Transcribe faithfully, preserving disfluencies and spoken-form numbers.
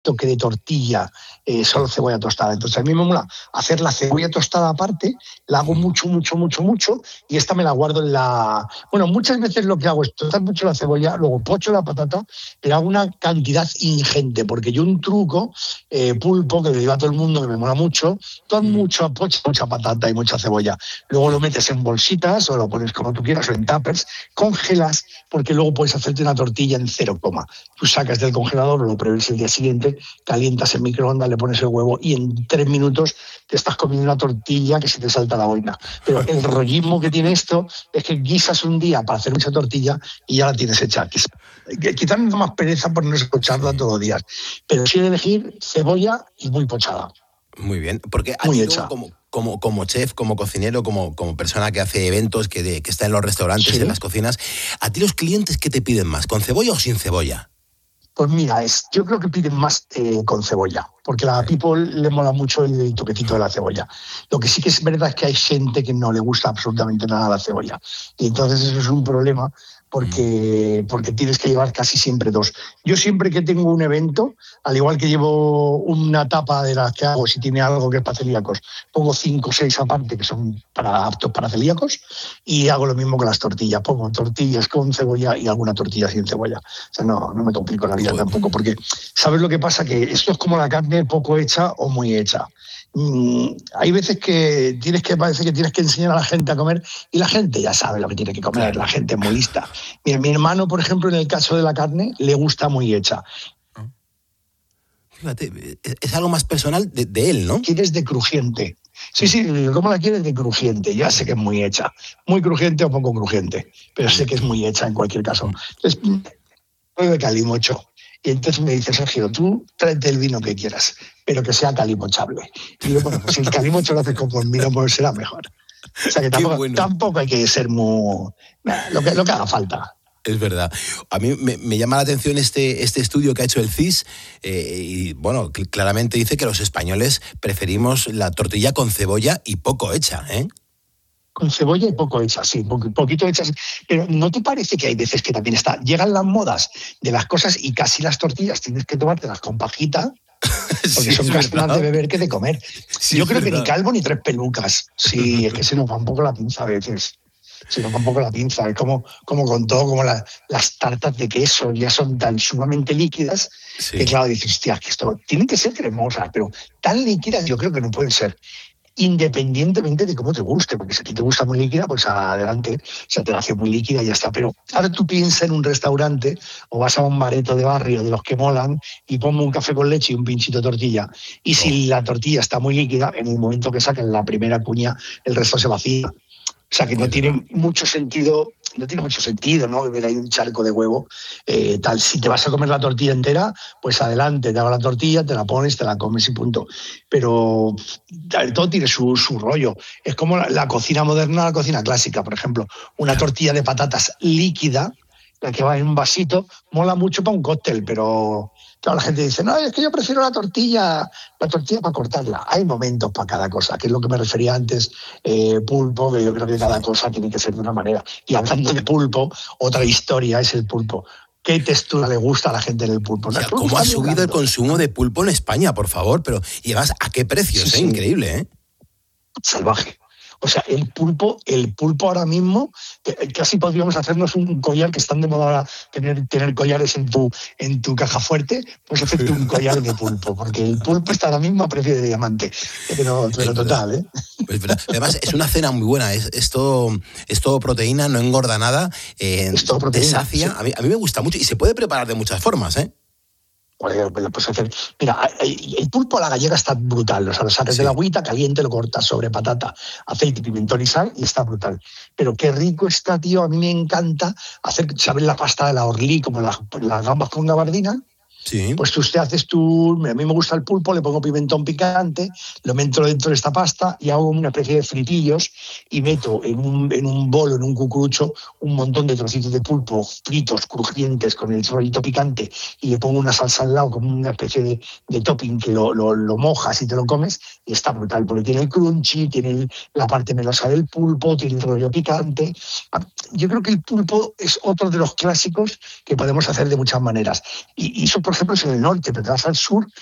toque de tortilla, eh, solo cebolla tostada. Entonces a mí me mola hacer la cebolla tostada aparte, la hago mucho, mucho, mucho, mucho, y esta me la guardo en la... Bueno, muchas veces lo que hago es tostar mucho la cebolla, luego pocho la patata, pero hago una cantidad ingente, porque yo un truco, eh, pulpo, que le digo a todo el mundo que me mola mucho, todo mucho, pocho, mucha patata y mucha cebolla. Luego lo metes en bolsitas o lo pones como tú quieras o en tuppers, congelas, porque luego puedes hacerte una tortilla en cero coma. Tú sacas del congelador, lo pruebes el día siguiente, calientas en microondas, le pones el huevo y en tres minutos te estás comiendo una tortilla que se te salta la boina. Pero el rollismo que tiene esto es que guisas un día para hacer mucha tortilla y ya la tienes hecha. Quizás me da más pereza por no escucharla todos los días, pero sí elegir cebolla y muy pochada. Muy bien, porque a muy ti hecha. Como, como, como chef, como cocinero, como, como persona que hace eventos, que, de, que está en los restaurantes, ¿Sí? en las cocinas, ¿a ti los clientes qué te piden más, con cebolla o sin cebolla? Pues mira, es, yo creo que piden más eh, con cebolla, porque a la people le mola mucho el toquecito de la cebolla. Lo que sí que es verdad es que hay gente que no le gusta absolutamente nada la cebolla. Y entonces eso es un problema porque, porque tienes que llevar casi siempre dos. Yo siempre que tengo un evento, al igual que llevo una tapa de las que hago, si tiene algo que es para celíacos, pongo cinco o seis aparte que son para, aptos para celíacos, y hago lo mismo con las tortillas. Pongo tortillas con cebolla y alguna tortilla sin cebolla. O sea, no, no me complico la vida tampoco, porque ¿sabes lo que pasa? Que esto es como la carne poco hecha o muy hecha. Mm, hay veces que tienes que parece que tienes que enseñar a la gente a comer y la gente ya sabe lo que tiene que comer, la gente es muy lista. Mi, mi hermano, por ejemplo, en el caso de la carne, le gusta muy hecha. Fíjate, es algo más personal de, de él, ¿no? Quieres de crujiente. Sí, sí, ¿cómo la quieres de crujiente? Ya sé que es muy hecha. Muy crujiente o poco crujiente, pero sé que es muy hecha en cualquier caso. Entonces, de calimocho. Y entonces me dice, Sergio, tú tráete el vino que quieras, pero que sea calimochable. Y yo, bueno, pues si el calimocho lo haces con buen vino, pues será mejor. O sea que tampoco, bueno. tampoco hay que ser muy... Lo que, lo que haga falta. Es verdad. A mí me, me llama la atención este, este estudio que ha hecho el C I S eh, y, bueno, claramente dice que los españoles preferimos la tortilla con cebolla y poco hecha, ¿eh? Con cebolla y poco hecha, sí, po- poquito hecha. Pero ¿no te parece que hay veces que también está? Llegan las modas de las cosas y casi las tortillas tienes que tomártelas con pajita, porque sí, son casi más de beber que de comer. Sí, Yo creo verdad. que ni calvo ni tres pelucas. Sí, es que se nos va un poco la pinza a veces. Se nos va un poco la pinza. Es como, como con todo, como la, las tartas de queso ya son tan sumamente líquidas Sí. que claro, dices, hostia, que esto tienen que ser cremosas, pero tan líquidas yo creo que no pueden ser. Independientemente de cómo te guste, porque si a ti te gusta muy líquida, pues adelante, se te la hace muy líquida y ya está. Pero ahora tú piensas en un restaurante o vas a un bareto de barrio de los que molan y ponme un café con leche y un pinchito de tortilla. Y si la tortilla está muy líquida, en el momento que saquen la primera cuña, el resto se vacía. O sea que no tiene mucho sentido, no tiene mucho sentido, ¿no? Ver ahí un charco de huevo, eh, tal. Si te vas a comer la tortilla entera, pues adelante, te hago la tortilla, te la pones, te la comes y punto. Pero todo tiene su, su rollo. Es como la, la cocina moderna, la cocina clásica, por ejemplo. Una tortilla de patatas líquida, la que va en un vasito, mola mucho para un cóctel, pero claro, la gente dice, no, es que yo prefiero la tortilla, la tortilla para cortarla. Hay momentos para cada cosa, que es lo que me refería antes, eh, pulpo, que yo creo que cada cosa tiene que ser de una manera. Y hablando de pulpo, otra historia es el pulpo. ¿Qué textura le gusta a la gente en el pulpo? O sea, ¿cómo ha subido el consumo de pulpo en España, por favor? Pero, y además, ¿a qué precios? Sí, eh? Sí. Increíble, ¿eh? Salvaje. O sea, el pulpo, el pulpo ahora mismo, casi podríamos hacernos un collar, que están de moda ahora tener, tener collares en tu, en tu caja fuerte, pues hacerte un collar de pulpo, porque el pulpo está ahora mismo a precio de diamante. Pero, pero total, ¿eh? Es verdad. Además, es una cena muy buena, es, es, todo, es todo proteína, no engorda nada, eh, es todo proteína, te sacia. Sí. A mí, a mí me gusta mucho y se puede preparar de muchas formas, ¿eh? Pues hacer. Mira, el pulpo a la gallega está brutal. O sea, lo sacas sí. de la agüita caliente, lo cortas sobre patata, aceite, pimentón y sal y está brutal. Pero qué rico está, tío. A mí me encanta hacer, ¿sabes? La pasta de la orlí, como las, las gambas con gabardina. Sí. Pues tú usted haces tu... A mí me gusta el pulpo, le pongo pimentón picante, lo meto dentro de esta pasta y hago una especie de fritillos y meto en un, en un bolo, en un cucurucho, un montón de trocitos de pulpo fritos, crujientes, con el rollito picante y le pongo una salsa al lado como una especie de, de topping que lo, lo, lo mojas y te lo comes y está brutal, porque tiene el crunchy, tiene el, la parte melosa del pulpo, tiene el rollo picante. Yo creo que el pulpo es otro de los clásicos que podemos hacer de muchas maneras. Y, y eso por ejemplo, es en el norte, pero te vas al sur